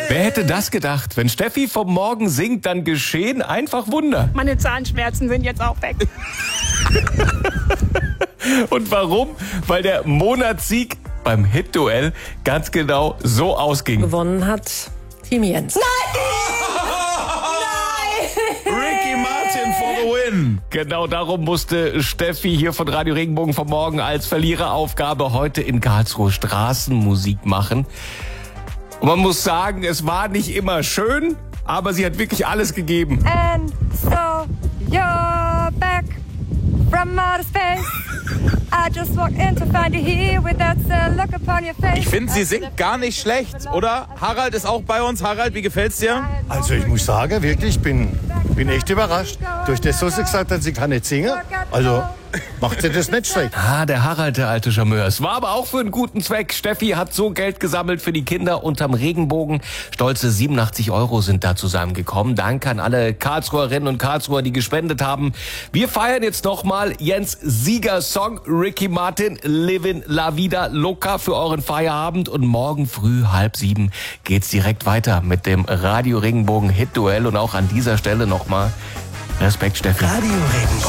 Wer hätte das gedacht? Wenn Steffi vom Morgen singt, dann geschehen einfach Wunder. Meine Zahnschmerzen sind jetzt auch weg. Und warum? Weil der Monatssieg beim Hit-Duell ganz genau so ausging. Gewonnen hat Team Jens. Ricky Martin for the win. Genau darum musste Steffi hier von Radio Regenbogen vom Morgen als Verliereraufgabe heute in Karlsruhe Straßenmusik machen. Und man muss sagen, es war nicht immer schön, aber sie hat wirklich alles gegeben. And so you're back from outer space. I just walked in to find you here with that look upon your face. Ich finde, sie singt gar nicht schlecht, oder? Harald ist auch bei uns. Harald, wie gefällt's dir? Also ich muss sagen, wirklich, bin echt überrascht. Durch das, was sie gesagt hat, sie kann nicht singen. Also macht sie das nicht schlecht. Der Harald, der alte Charmeur. Es war aber auch für einen guten Zweck. Steffi hat so Geld gesammelt für die Kinder unterm Regenbogen. Stolze 87 € sind da zusammengekommen. Danke an alle Karlsruherinnen und Karlsruher, die gespendet haben. Wir feiern jetzt nochmal Jens Siegersong Ricky Martin, Livin' La Vida Loca für euren Feierabend. Und morgen früh 6:30 geht's direkt weiter mit dem Radio Regenbogen Hit Duell. Und auch an dieser Stelle nochmal Respekt, Steffi. Radio Regenbogen.